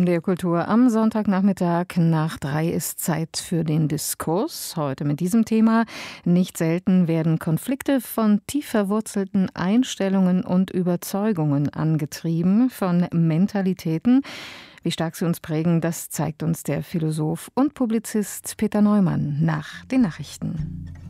MDR Kultur am Sonntagnachmittag. Nach 3 ist Zeit für den Diskurs. Heute mit diesem Thema. Nicht selten werden Konflikte von tief verwurzelten Einstellungen und Überzeugungen angetrieben, von Mentalitäten. Wie stark sie uns prägen, das zeigt uns der Philosoph und Publizist Peter Neumann nach den Nachrichten.